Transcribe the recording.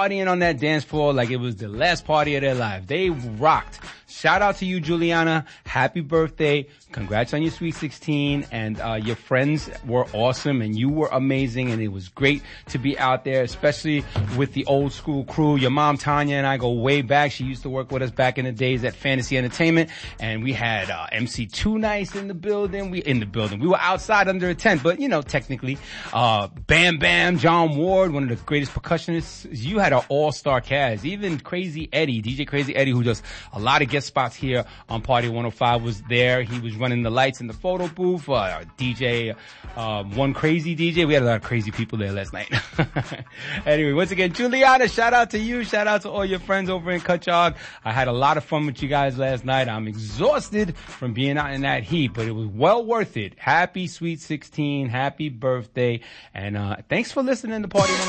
partying on that dance floor like it was the last party of their life. They rocked. Shout out to you, Juliana. Happy birthday. Congrats on your Sweet 16. And your friends were awesome and you were amazing. And it was great to be out there, especially with the old school crew. Your mom, Tanya, and I go way back. She used to work with us back in the days at Fantasy Entertainment. And we had MC Two Nice in the building. We were outside under a tent, but technically, Bam Bam, John Ward, one of the greatest percussionists. You had an all-star cast. Even Crazy Eddie, DJ Crazy Eddie, who does a lot of guest spots here on Party 105, was there. He was running the lights in the photo booth. DJ, one crazy DJ. We had a lot of crazy people there last night. Anyway, once again, Juliana, shout out to you. Shout out to all your friends over in Cutchogue. I had a lot of fun with you guys last night. I'm exhausted from being out in that heat, but it was well worth it. Happy Sweet 16. Happy birthday. And thanks for listening to Party 105.